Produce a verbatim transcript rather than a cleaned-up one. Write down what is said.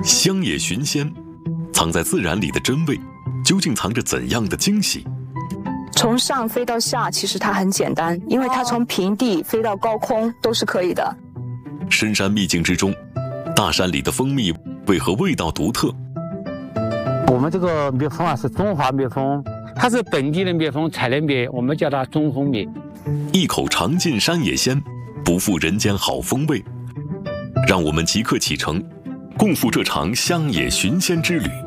乡野寻仙，藏在自然里的真味，究竟藏着怎样的惊喜？ 从上飞到下，其实它很简单，因为它从平地飞到高空都是可以的。 深山秘境之中，大山里的蜂蜜为何味道独特？ 我们这个蜜蜂啊是中华蜜蜂，它是本地的蜜蜂采的蜜，我们叫它中蜂蜜。 一口尝尽山野鲜，不负人间好风味。让我们即刻启程，共赴这场乡野寻仙之旅。